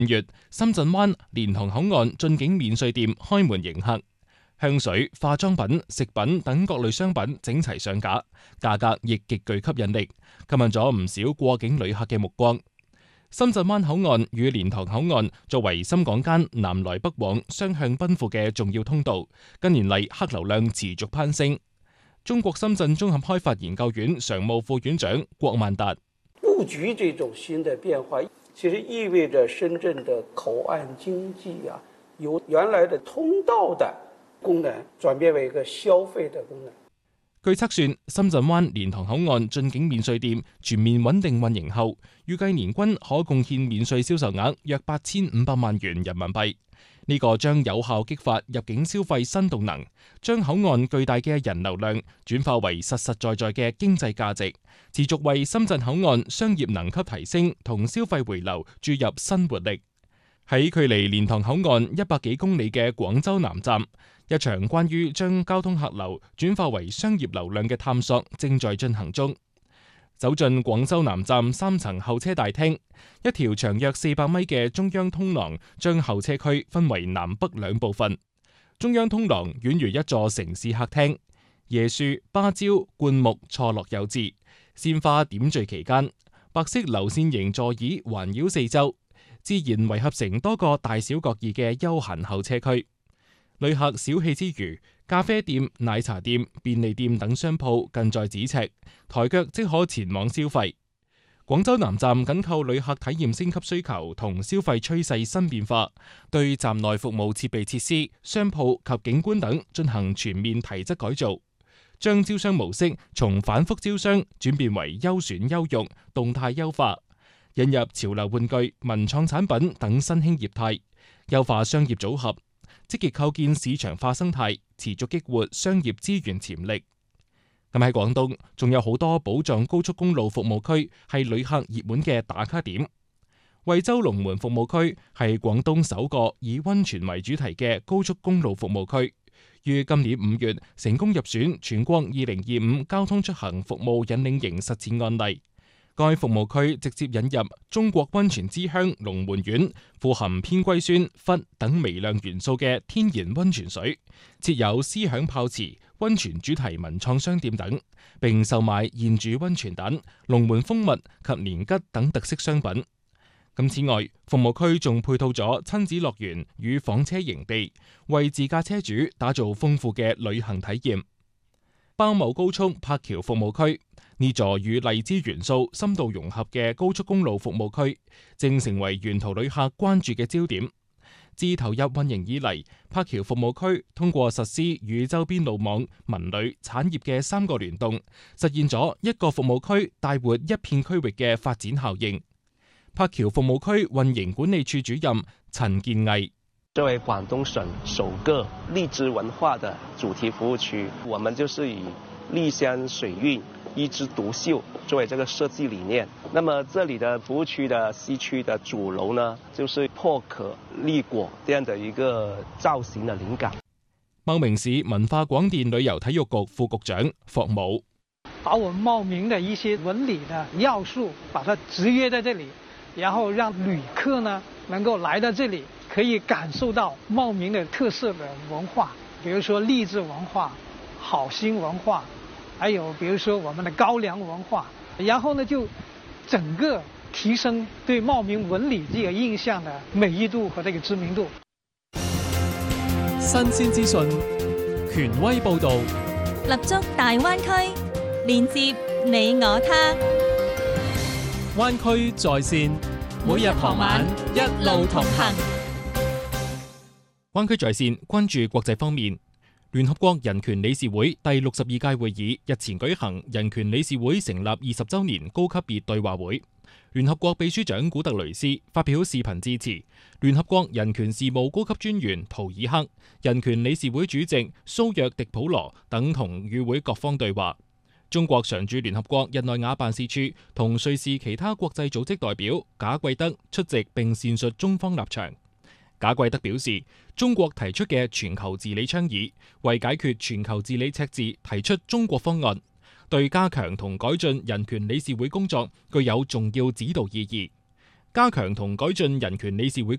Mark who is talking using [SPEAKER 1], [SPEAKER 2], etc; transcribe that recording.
[SPEAKER 1] 5月，深圳灣蓮塘口岸進境免稅店開門迎客，香水、化妝品、食品等各類商品整齊上架，價格亦極具吸引力，吸引咗唔少過境旅客嘅目光。深圳灣口岸與蓮塘口岸作為深港間南來北往雙向奔赴嘅重要通道，近年嚟客流量持續攀升。中國深圳綜合開發研究院常務副院長郭萬達：
[SPEAKER 2] 布局這種新的變化，其實意味着深圳的口岸經濟由原來的通道的功能轉變為一個消費的功能。
[SPEAKER 1] 據測算，深圳灣蓮塘口岸進境免稅店全面穩定運營後，預計年均可貢獻免稅銷售額約8500萬元人民幣。呢個將有效激發入境消費新動能，將口岸巨大嘅人流量轉化為實實在在嘅經濟價值，持續為深圳口岸商業能級提升同消費回流注入新活力。喺距離蓮塘口岸100幾公里嘅廣州南站，一場關於將交通客流轉化為商業流量嘅探索正在進行中。走進廣州南站3層候車大廳，一條長約400米嘅中央通廊將候車區分為南北兩部分。中央通廊宛如一座城市客廳，椰樹、芭蕉、灌木錯落有致，鮮花點綴其間，白色流線型座椅環繞四周，自然圍合成多個大小各異嘅休閒候車區。旅客小憩之餘，咖啡店、奶茶店、便利店等商鋪近在咫尺，抬腳即可前往消費。廣州南站緊扣旅客體驗升級需求同消費趨勢新變化，對站內服務設備設施、商鋪及景觀等進行全面提質改造，將招商模式從反覆招商轉變為優選優用、動態優化，引入潮流玩具、文創產品等新興業態，優化商業組合，積極構建市場化生態，持續激活商業資源潛力。咁喺廣東，仲有好多寶藏高速公路服務區係旅客熱門嘅打卡點。惠州龍門服務區係廣東首個以溫泉為主題嘅高速公路服務區，於今年5月成功入選全國2025交通出行服務引領型實踐案例。該服務區直接引入中國溫泉之鄉龍門縣富含偏硅酸、氟等微量元素嘅天然溫泉水，設有思響泡池、溫泉主題文創商店等，並售賣現煮溫泉蛋、龍門蜂蜜及年桔等特色商品。此外，服務區仲配套咗親子樂園與房車營地，為自駕車主打造豐富嘅旅行體驗。包某高速柏橋服務區，呢座與荔枝元素深度融合嘅高速公路服務區，正成為沿途旅客關注嘅焦點。自投入運營以嚟，柏橋服務區通過實施與周邊路網、文旅、產業嘅3個聯動，實現咗一個服務區帶活一片區域嘅發展效應。柏橋服務區運營管理處主任陳建毅：
[SPEAKER 3] 作為廣東省首個荔枝文化的主題服務區，我們就是以荔香水韻、一枝獨秀作為這個設計理念。那麼這裡的服務區的西區的主樓呢，就是破殼立果這樣的一個造型的靈感。
[SPEAKER 1] 茂名市文化廣電旅遊體育局副局長霍武：
[SPEAKER 4] 把我們茂名的一些紋理的要素，把它集約在這裡，然後讓旅客呢能夠來到這裡，可以感受到茂名的特色的文化，比如說荔枝文化、好心文化，還有比如說我們的高粱文化，然後呢就整個提升對茂名紋理這個印象的美譽度和這個知名度。
[SPEAKER 5] 新鮮資訊，權威報導，
[SPEAKER 6] 立足大灣區，連接你我他。
[SPEAKER 5] 灣區在線，
[SPEAKER 6] 每日傍晚一路同行。
[SPEAKER 1] 灣區在線關注國際方面，聯合國人權理事會第62屆會議日前舉行人權理事會成立20週年高級別對話會。聯合國秘書長古特雷斯發表視頻致辭，聯合國人權事務高級專員圖爾克、人權理事會主席蘇約迪普羅等同與會各方對話。中國常駐聯合國日內瓦辦事處同瑞士其他國際組織代表賈貴德出席並闡述中方立場。賈貴德表示，中國提出嘅全球治理倡議，為解決全球治理赤字提出中國方案，對加強同改進人權理事會工作具有重要指導意義。加強同改進人權理事會